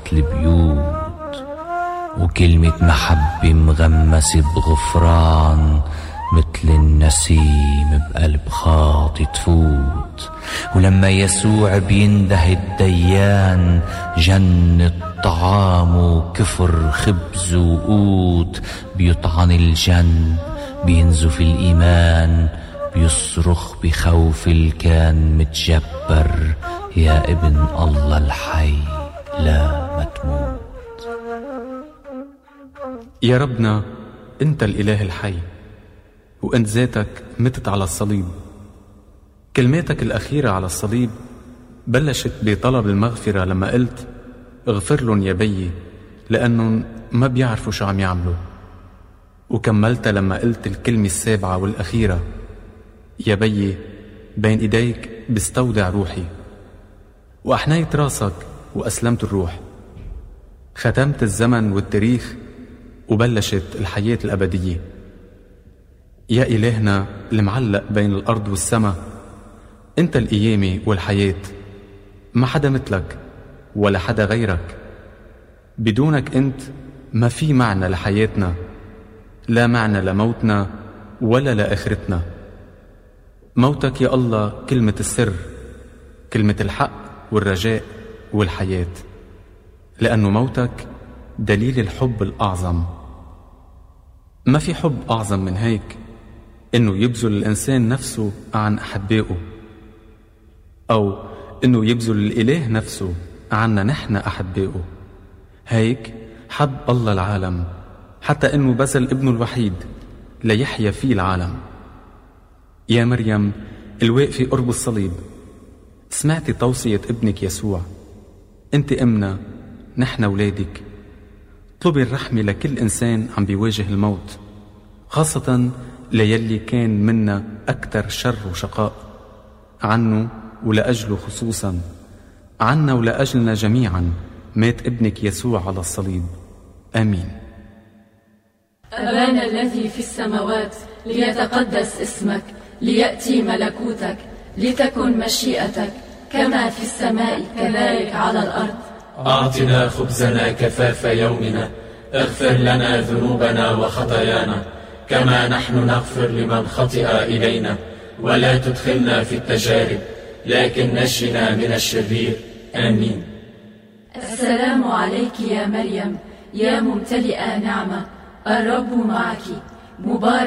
البيوت، وكلمة محبة مغمسة بغفران مثل النسيم بقلب خاطي تفوت. ولما يسوع بينده الديان جنة طعام وكفر خبز وقوت، بيطعن الجن بينزف الإيمان، بيصرخ بخوف الكان متجبر، يا ابن الله الحي لا ما تموت. يا ربنا انت الإله الحي، وانت ذاتك متت على الصليب. كلماتك الأخيرة على الصليب بلشت بطلب المغفرة لما قلت اغفر لهم يا بيي لأنهم ما بيعرفوا شو عم يعملوا، وكملت لما قلت الكلمة السابعة والأخيرة يا بيي بين إيديك بستودع روحي، وأحنيت راسك وأسلمت الروح. ختمت الزمن والتاريخ وبلشت الحياة الأبدية. يا إلهنا المعلق بين الأرض والسماء، أنت القيامة والحياة، ما حدا مثلك ولا حدا غيرك. بدونك أنت ما في معنى لحياتنا، لا معنى لموتنا ولا لآخرتنا. موتك يا الله كلمة السر، كلمة الحق والرجاء والحياة، لأنه موتك دليل الحب الأعظم. ما في حب أعظم من هيك، إنه يبذل الإنسان نفسه عن أحبائه، أو إنه يبذل الإله نفسه عنا نحن أحبائه. هيك حب الله العالم حتى إنه بذل ابنه الوحيد ليحيا فيه العالم. يا مريم الواقفة قرب الصليب، سمعتي توصية ابنك يسوع، انت امنا نحن ولادك. اطلبي الرحمة لكل إنسان عم بيواجه الموت، خاصة ليلي كان منا أكتر شر وشقاء. عنه ولأجله خصوصا، عنا ولأجلنا جميعا مات ابنك يسوع على الصليب. آمين. أبانا الذي في السماوات، ليتقدس اسمك، ليأتي ملكوتك، لتكن مشيئتك كما في السماء كذلك على الأرض. أعطنا خبزنا كفاف يومنا، اغفر لنا ذنوبنا وخطايانا كما نحن نغفر لمن خطئ إلينا، ولا تدخلنا في التجارب لكن نجنا من الشرير. آمين. السلام عليك يا مريم، يا ممتلئة نعمة، الرب معك، مبارك